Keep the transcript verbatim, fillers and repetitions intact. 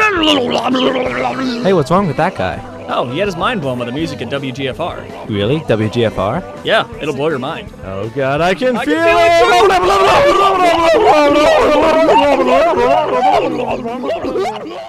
Hey, what's wrong with that guy? Oh, he had his mind blown by the music at W G F R. Really? W G F R? Yeah, it'll blow your mind. Oh god, I can I feel can feel it!